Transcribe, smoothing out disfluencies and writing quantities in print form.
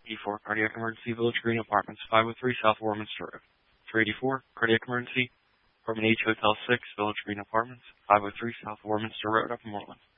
E4, cardiac emergency, Village Green Apartments, 503 South Warminster Road. 384, cardiac emergency, Apartment H, Hotel 6, Village Green Apartments, 503 South Warminster Road, Upper Moreland.